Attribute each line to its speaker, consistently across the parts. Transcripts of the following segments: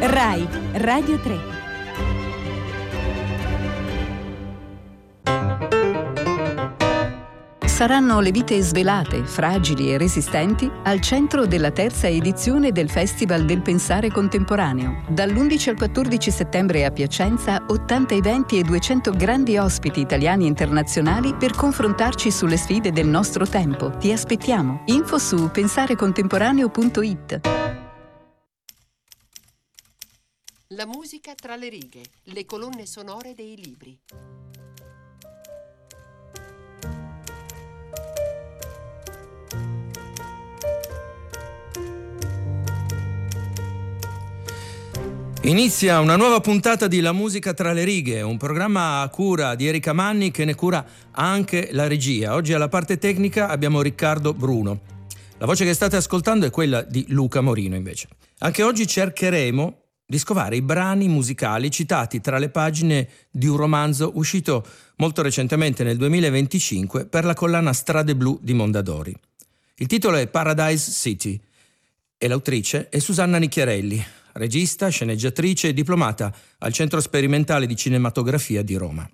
Speaker 1: Rai Radio 3.
Speaker 2: Saranno le vite svelate, fragili e resistenti al centro della terza edizione del Festival del Pensare Contemporaneo. Dall'11 al 14 settembre a Piacenza, 80 eventi e 200 grandi ospiti italiani e internazionali per confrontarci sulle sfide del nostro tempo. Ti aspettiamo. Info su pensarecontemporaneo.it.
Speaker 3: La musica tra le righe, le colonne sonore dei libri.
Speaker 4: Inizia una nuova puntata di La musica tra le righe, un programma a cura di Erika Manni che ne cura anche la regia. Oggi alla parte tecnica abbiamo Riccardo Bruno. La voce che state ascoltando è quella di Luca Morino invece. Anche oggi cercheremo di scovare i brani musicali citati tra le pagine di un romanzo uscito molto recentemente nel 2025 per la collana Strade Blu di Mondadori. Il titolo è Paradise City e l'autrice è Susanna Nicchiarelli, regista, sceneggiatrice e diplomata al Centro Sperimentale di Cinematografia di Roma.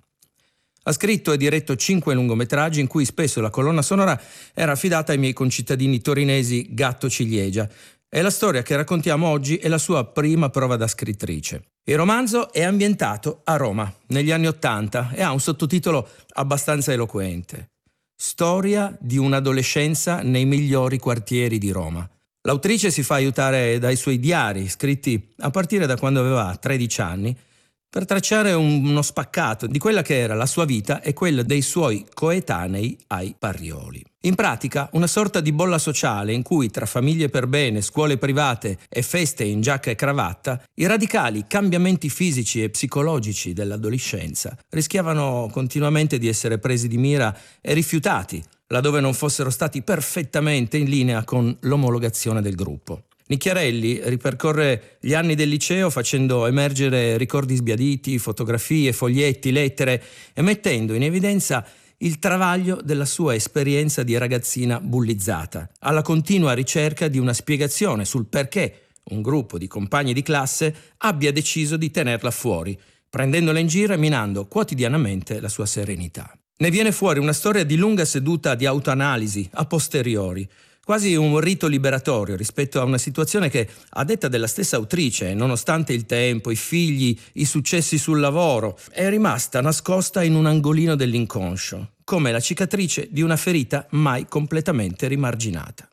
Speaker 4: Ha scritto e diretto 5 lungometraggi in cui spesso la colonna sonora era affidata ai miei concittadini torinesi Gatto Ciliegia, e la storia che raccontiamo oggi è la sua prima prova da scrittrice. Il romanzo è ambientato a Roma, negli anni '80, e ha un sottotitolo abbastanza eloquente: Storia di un'adolescenza nei migliori quartieri di Roma. L'autrice si fa aiutare dai suoi diari, scritti a partire da quando aveva 13 anni, per tracciare uno spaccato di quella che era la sua vita e quella dei suoi coetanei ai Parrioli. In pratica, una sorta di bolla sociale in cui, tra famiglie per bene, scuole private e feste in giacca e cravatta, i radicali cambiamenti fisici e psicologici dell'adolescenza rischiavano continuamente di essere presi di mira e rifiutati, laddove non fossero stati perfettamente in linea con l'omologazione del gruppo. Nicchiarelli ripercorre gli anni del liceo facendo emergere ricordi sbiaditi, fotografie, foglietti, lettere e mettendo in evidenza il travaglio della sua esperienza di ragazzina bullizzata, alla continua ricerca di una spiegazione sul perché un gruppo di compagni di classe abbia deciso di tenerla fuori, prendendola in giro e minando quotidianamente la sua serenità. Ne viene fuori una storia di lunga seduta di autoanalisi a posteriori, quasi un rito liberatorio rispetto a una situazione che, a detta della stessa autrice, nonostante il tempo, i figli, i successi sul lavoro, è rimasta nascosta in un angolino dell'inconscio, come la cicatrice di una ferita mai completamente rimarginata.